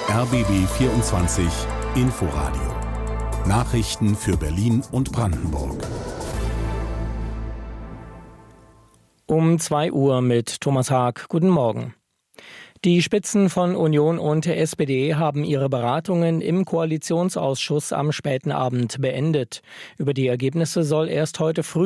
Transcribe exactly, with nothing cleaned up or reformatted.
R B B vierundzwanzig Inforadio. Nachrichten für Berlin und Brandenburg. Um zwei Uhr mit Thomas Haag. Guten Morgen. Die Spitzen von Union und S P D haben ihre Beratungen im Koalitionsausschuss am späten Abend beendet. Über die Ergebnisse soll erst heute früh